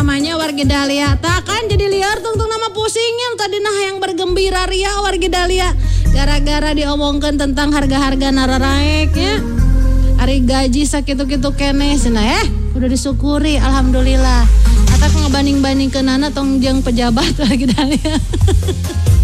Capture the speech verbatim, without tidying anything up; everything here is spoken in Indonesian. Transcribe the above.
namanya warga Dahlia. Takkan jadi liar tungtung nama pusingin tadi nah yang bergembira ria warga Dahlia. Gara-gara diomongkan tentang harga-harga nararaek ya. Ari gaji sakitu-kitu kene cenah eh udah disyukuri alhamdulillah. Atak ngebanding-bandingkeunana tong jeung pejabat warga Dahlia.